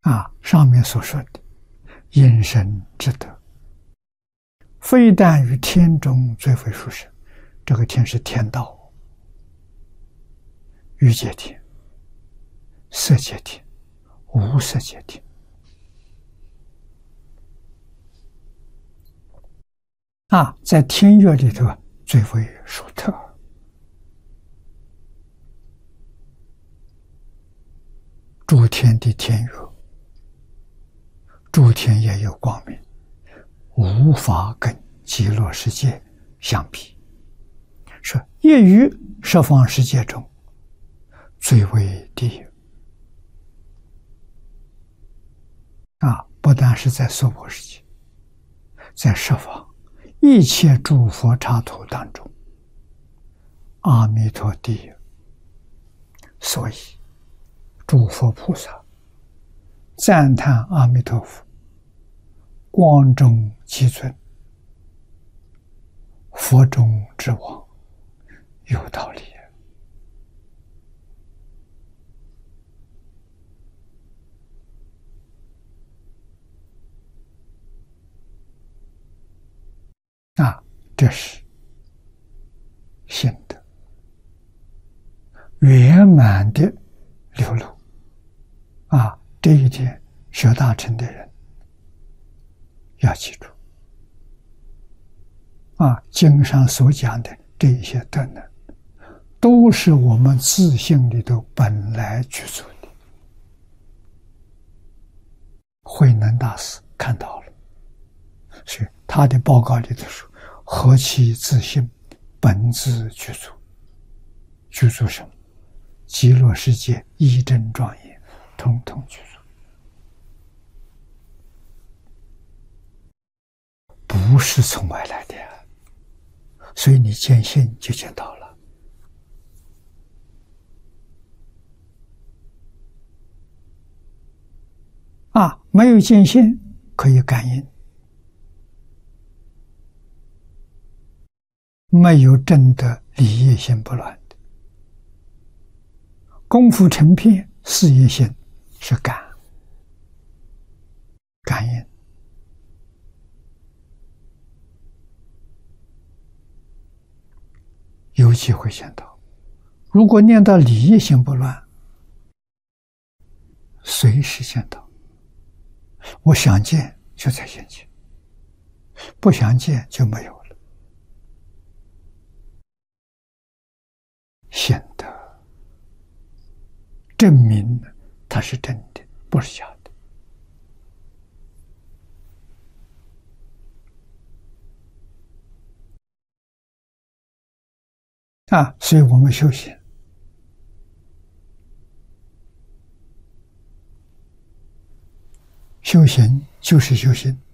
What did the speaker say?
上面所说的因身之德，非但于天中最为殊胜，这个天是天道、欲界天、色界天、无色界天。在天乐里头最为殊特。诸天的天乐，诸天也有光明，无法跟极乐世界相比，说业于十方世界中最为第一。不但是在娑婆世界，在十方一切诸佛刹土当中，阿弥陀第一。所以诸佛菩萨赞叹阿弥陀佛光中极尊，佛中之王，有道理。这是心得圆满的流露。这一点学大乘的人要记住。经上所讲的这一些德能，都是我们自性里头本来具足的。慧能大师看到了，所以他的报告里头说：何其自性，本自具足。具足什么？极乐世界一真庄严，统统具足。不是从外来的，所以你见性就见到了。没有见性可以感应，没有真的理业心不乱的。功夫成片，事业心是感应。有机会见到。如果念到理业心不乱，随时见到。我想见就在眼前，不想见就没有了。显得证明它是真的，不是假的。所以我们修行，修行就是修行